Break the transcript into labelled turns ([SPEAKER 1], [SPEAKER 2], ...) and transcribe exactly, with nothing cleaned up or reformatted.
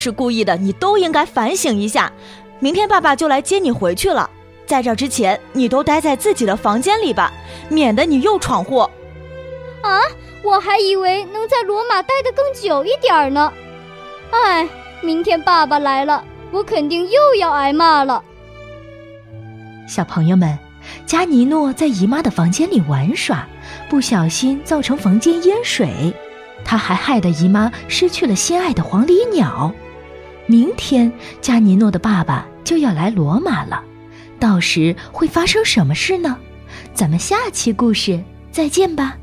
[SPEAKER 1] 是故意的，你都应该反省一下。明天爸爸就来接你回去了，在这之前你都待在自己的房间里吧，免得你又闯祸。
[SPEAKER 2] 啊，我还以为能在罗马待得更久一点呢。哎，明天爸爸来了，我肯定又要挨骂了。
[SPEAKER 3] 小朋友们，加尼诺在姨妈的房间里玩耍，不小心造成房间淹水，他还害得姨妈失去了心爱的黄鹂鸟。明天加尼诺的爸爸就要来罗马了，到时会发生什么事呢？咱们下期故事再见吧。